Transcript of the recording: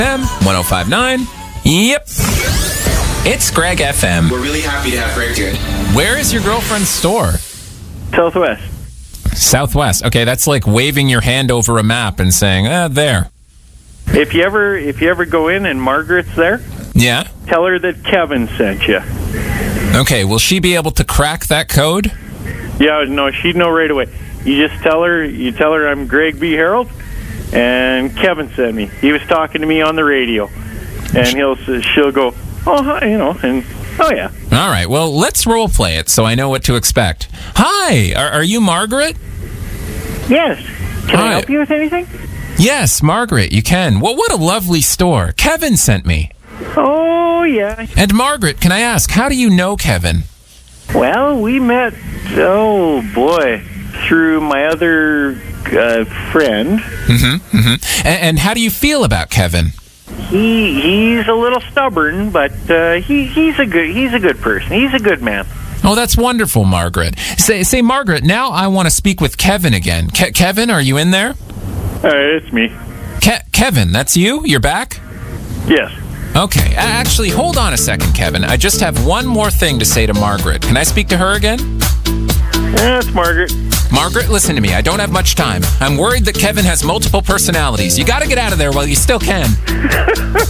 FM 105.9. Yep. It's Greg FM. We're really happy to have Greg here. Where is your girlfriend's store? Southwest. Southwest. Okay, that's like waving your hand over a map and saying, there. If you ever go in and Margaret's there, Yeah? tell her that Kevin sent you. Okay, will she be able to crack that code? Yeah, no, she'd know right away. You just tell her I'm Greg B. Harold, and Kevin sent me. He was talking to me on the radio, and she'll go, oh, hi, and oh yeah. All right, well, let's role play it so I know what to expect. Hi, are you Margaret? Yes. Can Hi. I help you with anything? Yes, Margaret, you can. Well, what a lovely store. Kevin sent me. Oh yeah. And Margaret, can I ask, how do you know Kevin? Well, we met. Oh boy, through my other friend. And how do you feel about Kevin? He's a little stubborn, but he's a good person. He's a good man. Oh, that's wonderful, Margaret. Say, Margaret, now I want to speak with Kevin again. Kevin, are you in there? It's me. Kevin, that's you? You're back? Yes. Okay, actually, hold on a second, Kevin. I just have one more thing to say to Margaret. Can I speak to her again? That's Margaret. Margaret, listen to me. I don't have much time. I'm worried that Kevin has multiple personalities. You gotta get out of there while you still can.